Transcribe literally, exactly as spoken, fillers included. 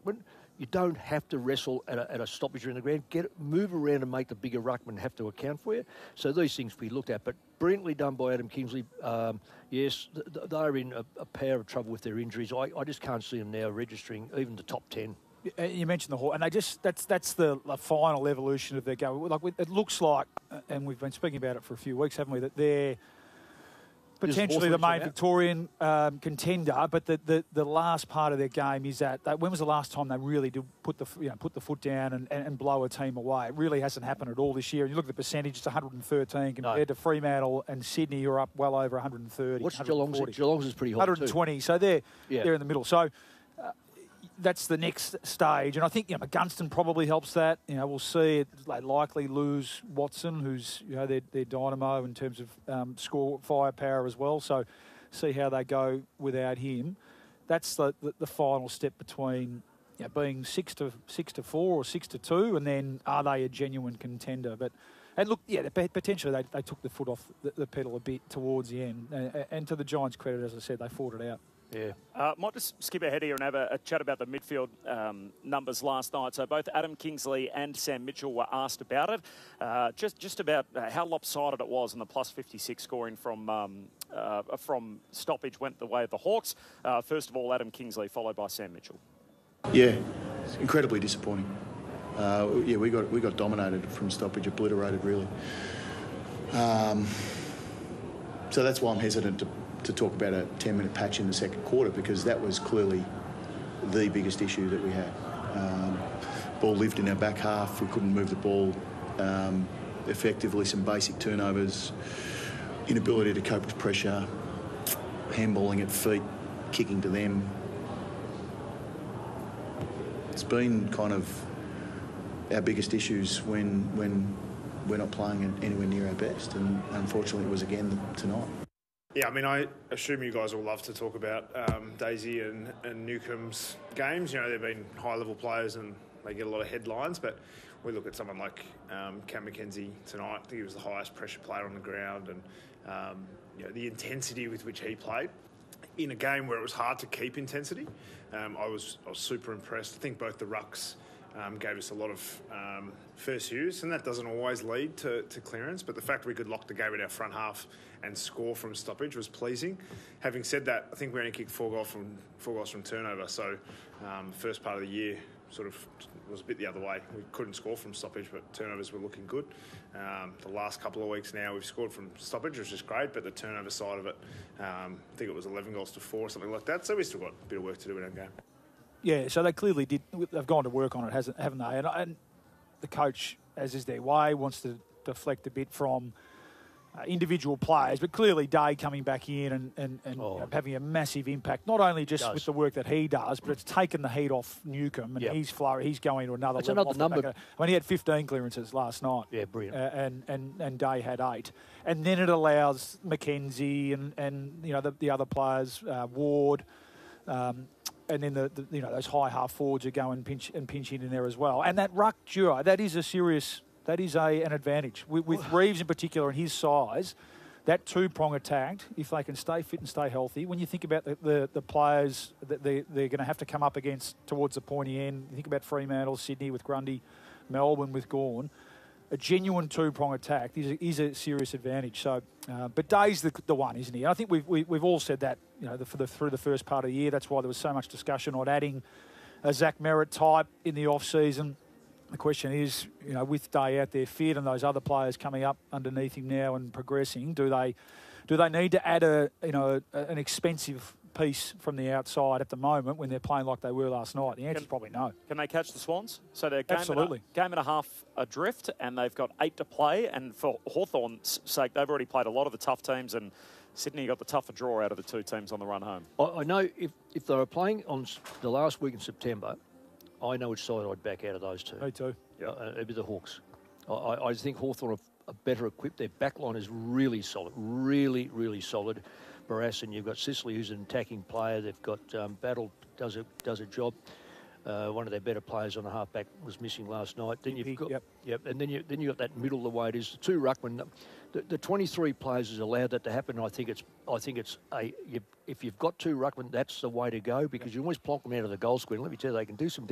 ruckman, you don't have to wrestle at a, at a stoppage in the ground. Get move around and make the bigger ruckman have to account for you. So these things we looked at, but brilliantly done by Adam Kingsley. Um, yes, th- they're in a, a power of trouble with their injuries. I, I just can't see them now registering even the top ten. You mentioned the Hawks, and they just—that's that's the, the final evolution of their game. Like it looks like, and we've been speaking about it for a few weeks, haven't we? That they're potentially the main Victorian um, contender, but the, the, the last part of their game is that, that when was the last time they really did put the you know put the foot down and, and, and blow a team away? It really hasn't happened at all this year. And you look at the percentage; it's one hundred thirteen compared no. to Fremantle and Sydney, who are up well over one hundred thirty. What's Geelong's? Geelong's is pretty hot one hundred twenty. Too. So they're yeah. they're in the middle. So. Uh, That's the next stage, and I think you know Gunston probably helps that. You know, we'll see. It, they likely lose Watson, who's you know their, their dynamo in terms of um, score firepower as well. So, see how they go without him. That's the the, the final step between you know, being six to six to four or six to two, and then are they a genuine contender? But and look, yeah, potentially they they took the foot off the, the pedal a bit towards the end, and, and to the Giants' credit, as I said, they fought it out. Yeah. Uh, might just skip ahead here and have a, a chat about the midfield um, numbers last night. So both Adam Kingsley and Sam Mitchell were asked about it. Uh, just just about uh, how lopsided it was, and the plus fifty-six scoring from um, uh, from stoppage went the way of the Hawks. Uh, first of all, Adam Kingsley, followed by Sam Mitchell. Yeah, it's incredibly disappointing. Uh, yeah, we got we got dominated from stoppage, obliterated really. Um, so that's why I'm hesitant to. to talk about a ten-minute patch in the second quarter, because that was clearly the biggest issue that we had. Um, ball lived in our back half. We couldn't move the ball um, effectively. Some basic turnovers, inability to cope with pressure, handballing at feet, kicking to them. It's been kind of our biggest issues when when we're not playing anywhere near our best, and unfortunately it was again tonight. Yeah, I mean, I assume you guys will love to talk about um, Daisy and, and Newcomb's games. You know, they've been high-level players and they get a lot of headlines, but we look at someone like um, Cam McKenzie tonight. I think he was the highest pressure player on the ground, and um, you know, the intensity with which he played in a game where it was hard to keep intensity. Um, I was I was super impressed. I think both the rucks Um, gave us a lot of um, first use, and that doesn't always lead to, to clearance, but the fact we could lock the game in our front half and score from stoppage was pleasing. Having said that, I think we only kicked four goals from four goals from turnover, so um, first part of the year sort of was a bit the other way. We couldn't score from stoppage, but turnovers were looking good. Um, the last couple of weeks now we've scored from stoppage, which is great, but the turnover side of it, um, I think it was eleven goals to four or something like that, so we've still got a bit of work to do in our game. Yeah, so they clearly did. They've gone to work on it, hasn't haven't they? And, and the coach, as is their way, wants to deflect a bit from uh, individual players, but clearly Day coming back in and, and, and oh. you know, having a massive impact, not only just with the work that he does, but it's taken the heat off Newcomb, and yep. he's flurry, he's going to another That's level. another number. I mean, he had fifteen clearances last night. Yeah, brilliant. Uh, and, and, and Day had eight. And then it allows McKenzie and, and you know, the, the other players, uh, Ward, um, and then the, the you know those high half forwards are going pinch and pinch in there as well. And that ruck duo, that is a serious, that is a an advantage with, with Reeves in particular and his size. That two prong attack, if they can stay fit and stay healthy. When you think about the the, the players that they they're going to have to come up against towards the pointy end, you think about Fremantle, Sydney with Grundy, Melbourne with Gawn. A genuine two-prong attack is a, is a serious advantage. So, uh, but Day's the, the one, isn't he? And I think we've we, we've all said that, you know, the, for the through the first part of the year. That's why there was so much discussion on adding a Zach Merritt type in the off season. The question is, you know, with Day out there fit and those other players coming up underneath him now and progressing, do they do they need to add a you know a, an expensive piece from the outside at the moment when they're playing like they were last night? The answer is probably no. Can they catch the Swans? So they're game Absolutely. And a, game and a half adrift, and they've got eight to play. And for Hawthorn's sake, they've already played a lot of the tough teams, and Sydney got the tougher draw out of the two teams on the run home. I, I know if, if they were playing on the last week in September, I know which side I'd back out of those two. Me too. Yeah, uh, it'd be the Hawks. I, I, I think Hawthorn are, are better equipped. Their backline is really solid, really, really solid. Barras, and you've got Sicily, who's an attacking player. They've got um, Battle does a does a job. Uh, one of their better players on the halfback was missing last night. Then you've got yep, yep, and then you then you got that middle the way it is. The two ruckmen, the, the twenty-three players has allowed that to happen. I think it's I think it's a you, if you've got two ruckmen, that's the way to go because you always plonk them out of the goal square. Let me tell you, they can do some.